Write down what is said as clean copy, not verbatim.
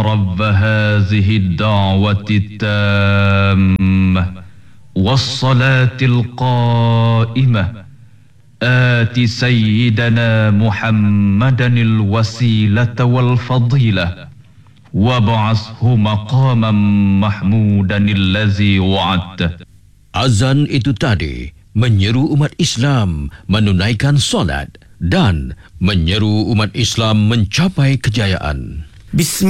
رب هذه الدعوة التامة والصلاة القائمة آت سيدنا محمدا الوسيلة والفضيلة وابعثه مقاما محمودا الذي وعدته. Azan itu tadi menyeru umat Islam menunaikan solat dan menyeru umat Islam mencapai kejayaan. Bismillah.